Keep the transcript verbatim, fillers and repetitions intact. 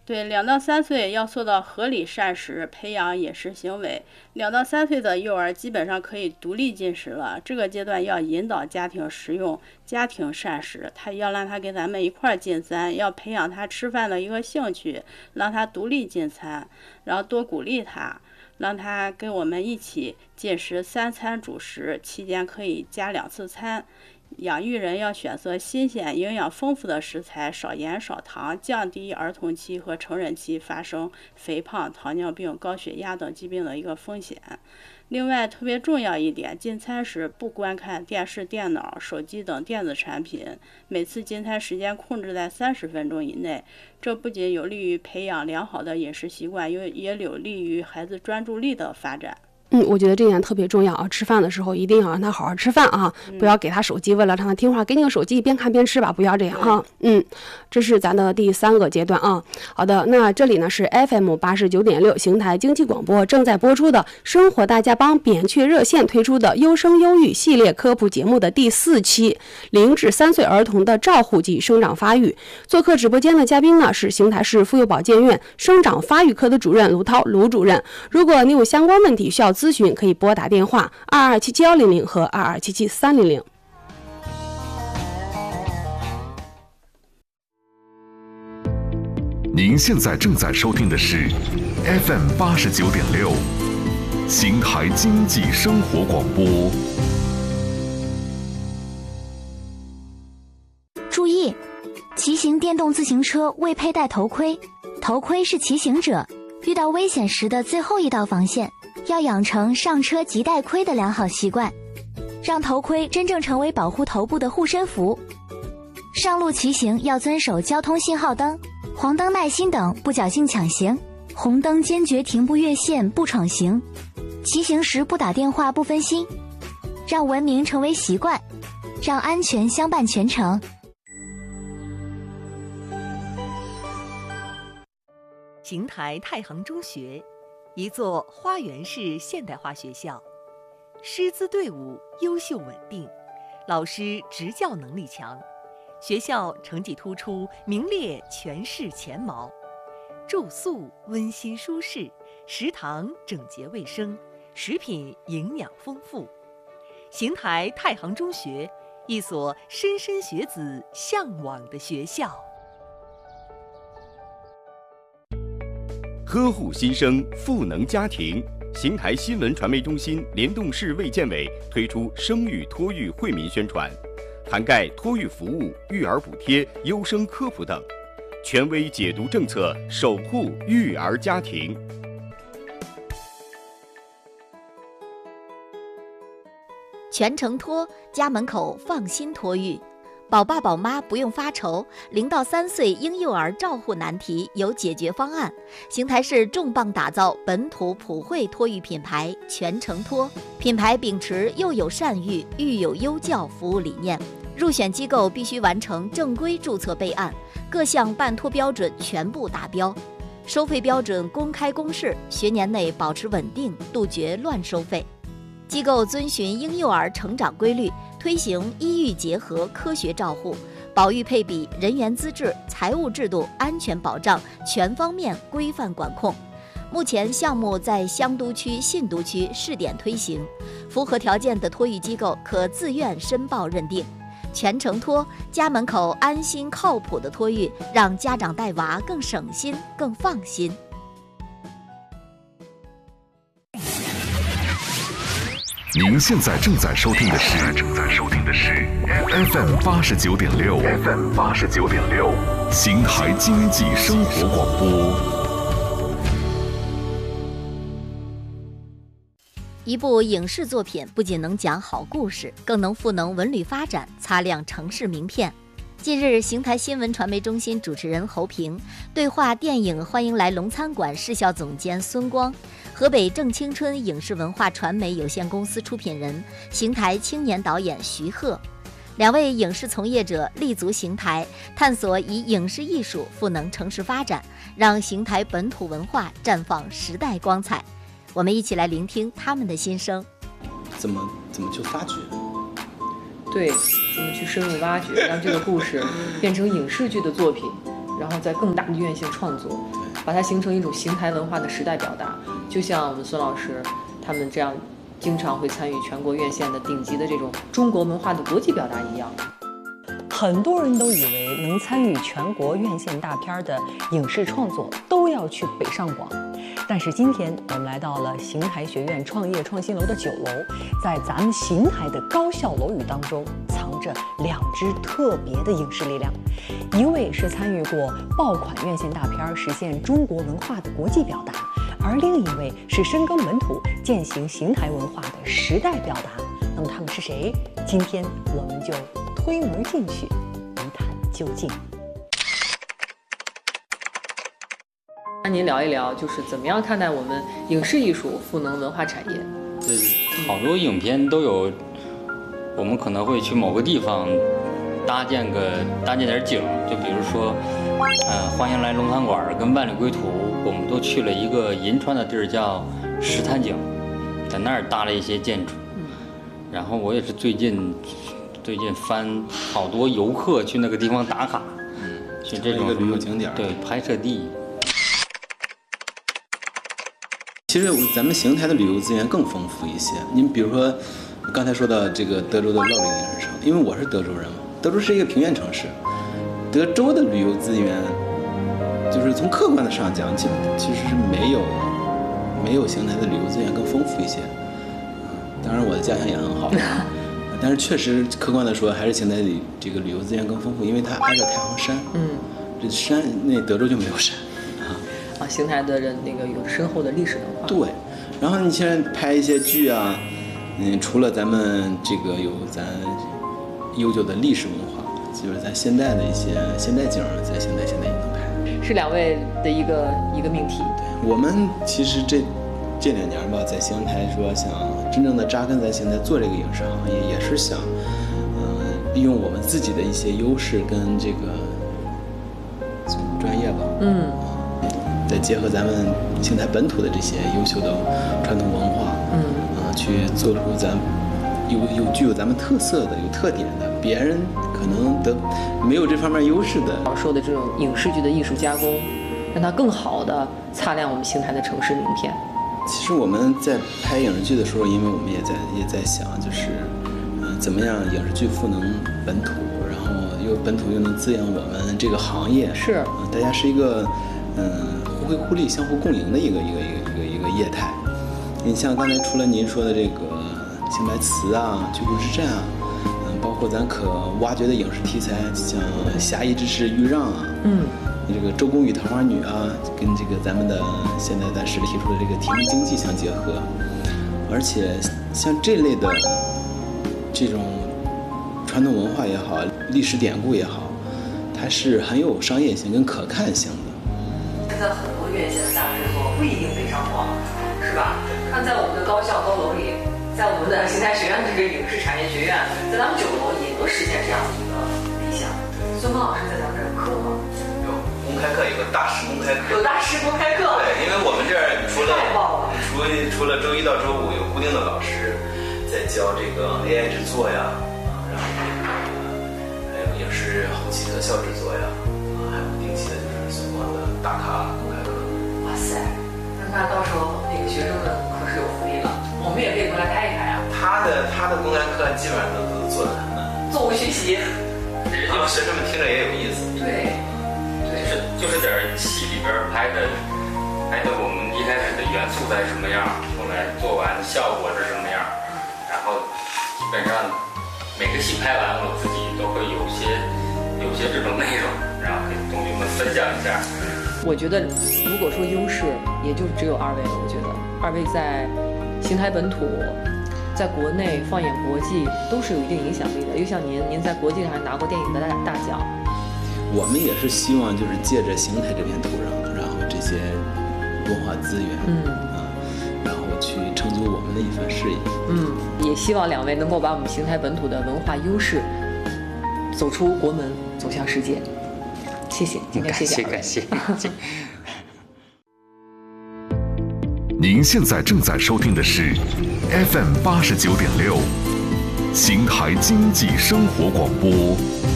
对，两到三岁要做到合理膳食，培养饮食行为。两到三岁的幼儿基本上可以独立进食了，这个阶段要引导家庭食用家庭膳食，他要让他跟咱们一块儿进餐，要培养他吃饭的一个兴趣，让他独立进餐，然后多鼓励他，让他跟我们一起进食，三餐主食，期间可以加两次餐。养育人要选择新鲜、营养丰富的食材，少盐少糖，降低儿童期和成人期发生肥胖、糖尿病、高血压等疾病的一个风险。另外，特别重要一点，进餐时不观看电视、电脑、手机等电子产品，每次进餐时间控制在三十分钟以内。这不仅有利于培养良好的饮食习惯，也也有利于孩子专注力的发展。 嗯，我觉得这点特别重要啊！吃饭的时候一定要让他好好吃饭啊， 嗯、 不要给他手机，为了让他听话，给你个手机边看边吃吧，不要这样啊！嗯，这是咱的第三个阶段啊。好的，那这里呢是 F M 八十九点六邢台经济广播正在播出的生活大家帮扁鹊热线推出的优生优育系列科普节目的第四期，零至三岁儿童的照护及生长发育。做客直播间的嘉宾呢是邢台市妇幼保健院生长发育科的主任卢涛卢主任。如果你有相关问题需要咨询，可以拨打电话二二七七幺零零和二二七七三零零。 您现在正在收听的是 F M 八十九点六，邢台经济生活广播。 注意，骑行电动自行车未佩戴头盔，头盔是骑行者遇到危险时的最后一道防线。要养成上车即戴盔的良好习惯，让头盔真正成为保护头部的护身符。上路骑行要遵守交通信号灯、黄灯耐心等，不侥幸抢行；红灯坚决停步越线，不闯行。骑行时不打电话，不分心，让文明成为习惯，让安全相伴全程。 邢台太行中学，一座花园式现代化学校，师资队伍优秀稳定，老师执教能力强，学校成绩突出，名列全市前茅。住宿温馨舒适，食堂整洁卫生，食品营养丰富。邢台太行中学，一所莘莘学子向往的学校。 呵护新生，赋能家庭。邢台新闻传媒中心联动市卫健委推出生育托育惠民宣传，涵盖托育服务、育儿补贴、优生科普等，权威解读政策，守护育儿家庭。 全程托，家门口放心托育。宝爸宝妈不用发愁，零到三岁婴幼儿照护难题有解决方案。邢台市重磅打造本土普惠托育品牌全程托，品牌秉持幼有善育、育有优教服务理念。入选机构必须完成正规注册备案，各项办托标准全部达标。收费标准公开公示，学年内保持稳定，杜绝乱收费。机构遵循婴幼儿成长规律，推行医育结合科学照护，保育配比、人员资质、财务制度、安全保障全方面规范管控。目前项目在香都区、信都区试点推行，符合条件的托育机构可自愿申报认定。全程托，家门口安心靠谱的托育，让家长带娃更省心、更放心。 您现在正在收听的是正在收听的是 F M 八十九点六 F M 八十九点六邢台经济生活广播。 一部影视作品不仅能讲好故事，更能赋能文旅发展，擦亮城市名片。近日，邢台新闻传媒中心主持人侯平对话电影《欢迎来龙餐馆》市校总监孙光，河北正青春影视文化传媒有限公司出品人、邢台青年导演徐鹤。两位影视从业者立足邢台，探索以影视艺术赋能城市发展，让邢台本土文化绽放时代光彩。我们一起来聆听他们的心声。 怎么怎么去发掘？ 对，怎么去深入挖掘，让这个故事变成影视剧的作品， 然后在更大的院线创作，把它形成一种形态文化的时代表达。就像我们孙老师他们这样经常会参与全国院线的顶级的这种中国文化的国际表达一样。 很多人都以为能参与全国院线大片的影视创作都要去北上广，但是今天我们来到了邢台学院创业创新楼的九楼，在咱们邢台的高校楼宇当中藏着两支特别的影视力量，一位是参与过爆款院线大片实现中国文化的国际表达，而另一位是深耕本土践行邢台文化的时代表达。那么他们是谁？今天我们就推门进去一探究竟。 那您聊一聊，就是怎么样看待我们影视艺术赋能文化产业？ 对，好多影片都有，我们可能会去某个地方搭建个搭建点景，就比如说，呃，欢迎来龙潭馆跟万里归途，我们都去了一个银川的地儿叫石潭井，在那儿搭了一些建筑。然后我也是最近最近翻好多游客去那个地方打卡，嗯，去这种旅游景点， 对，拍摄地。 其实咱们邢台的旅游资源更丰富一些。您比如说，刚才说到这个德州的乐陵影视城，因为我是德州人嘛，德州是一个平原城市，德州的旅游资源，就是从客观的上讲，其其实是没有没有邢台的旅游资源更丰富一些。当然，我的家乡也很好，但是确实客观的说，还是邢台里这个旅游资源更丰富，因为它挨着太行山。 嗯， 这山那德州就没有山。 啊，邢台的人那个有深厚的历史文化。 对，然后你现在拍一些剧啊，嗯，除了咱们这个有咱悠久的历史文化，就是咱现代的一些现代景，在邢台现在也能拍。 是两位的一个一个命题。 对，我们其实这这两年吧，在邢台说想真正的扎根在邢台做这个影视行业，也是想，嗯、呃，利用我们自己的一些优势跟这个专业吧。 嗯。 再结合咱们邢台本土的这些优秀的传统文化， 嗯， 啊，去做出咱有有具有咱们特色的、有特点的，别人可能得没有这方面优势的。 老说的这种影视剧的艺术加工，让它更好的擦亮我们邢台的城市名片。 其实我们在拍影视剧的时候，因为我们也在也在想，就是嗯、呃，怎么样影视剧赋能本土，然后又本土又能滋养我们这个行业， 是， 呃、大家是一个嗯。互惠互利、相互共赢的一个一个一个一个一个业态。你像刚才除了您说的这个邢台词啊、巨鹿之战啊，嗯，包括咱可挖掘的影视题材，像《侠义之士豫让》啊， 嗯， 这个《周公与桃花女》啊，跟这个咱们的现在咱市里提出的这个体育经济相结合，而且像这类的这种传统文化也好、历史典故也好，它是很有商业性跟可看性的。 现在很多院线的大制作不一定北上广，是吧？看在我们的高校高楼里，在我们的邢台学院这个影视产业学院，在咱们九楼也能实现这样的一个理想。孙峰老师在咱们这儿有课吗？ 有公开课，有个大师公开课。 有大师公开课。 对，因为我们这儿除了太棒了， 除除了周一到周五有固定的老师在教这个 A I 制作呀，啊，然后这个还有影视后期特效制作呀。还有定期的就是孙光的大咖公开课。 哇塞，那到时候那个学生们可是有福利了，我们也可以过来开一开啊。 他的他的公开课基本上都都做的很难， 座无虚席， 然后学生们听着也有意思。 对， 对，就是就是点戏里边拍的，拍的我们一开始的元素在什么样，后来做完效果是什么样，然后基本上每个戏拍完，我自己都会有些。有些这种内容，然后跟同学们分享一下。 我觉得，如果说优势，也就只有二位了。我觉得二位在邢台本土，在国内放眼国际都是有一定影响力的。又像您，您在国际上还拿过电影的大大奖。 我们也是希望就是借着邢台这片土壤，然后这些文化资源， 嗯啊，然后去成就我们的一番事业。 嗯，也希望两位能够把我们邢台本土的文化优势走出国门，走向世界。谢谢，今天谢谢， 感谢感谢。 您现在正在收听的是 F M 八十九点六，邢台经济生活广播。